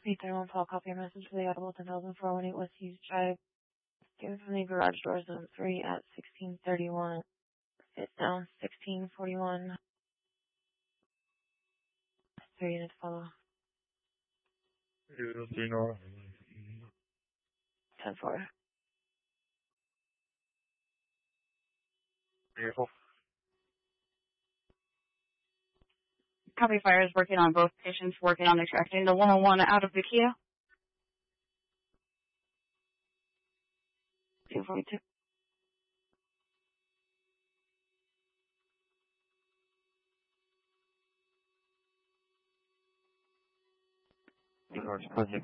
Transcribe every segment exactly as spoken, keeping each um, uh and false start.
eight thirty-one Paul, copy a message for the Audible ten thousand four one eight West Hughes Drive. Given from the garage door zone three at sixteen thirty-one. It's down sixteen forty-one. Three units follow. Three north. ten four. Vehicle. Copy, fire is working on both patients, working on extracting the one oh one out of the Kia. two forty-two. George Project.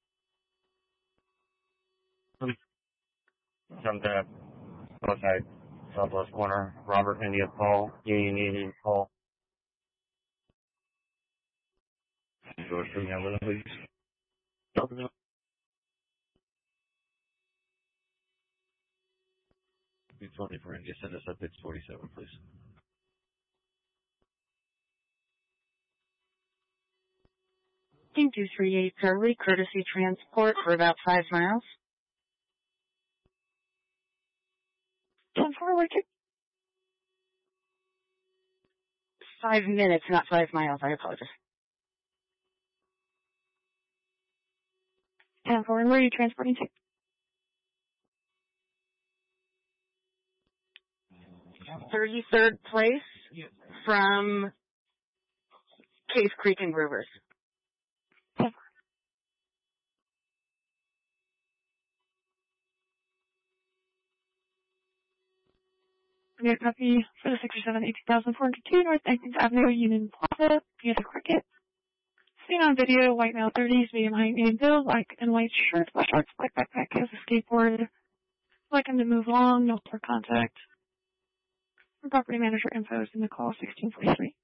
Jumped at outside southwest corner. Robert India Paul. Union Indian Paul. George, bring that with him, please. Open up. B twenty-four, and just send us up pitch forty-seven, please. two two three eight Curly, courtesy transport for about five miles. ten four, Richard. Five minutes, not five miles. I apologize. ten four, where are you transporting to? thirty-third place from Case Creek and Groovers. New copy for the six seven eight thousand four hundred two North nineteenth Avenue, Union Plaza, via the Cricket. Seen on video, white male thirties, medium height, medium build, black and white shirt, black shorts, black backpack, has a skateboard. Like him to move along, no for contact. Property manager info is in the call sixteen forty-three.